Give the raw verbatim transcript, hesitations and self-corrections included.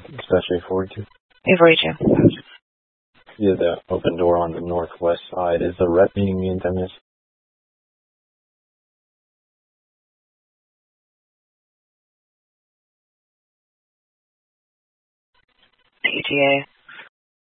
Especially forty-two. A forty-two. Yeah, the open door on the northwest side. Is the rep meeting me in ten minutes? P T A.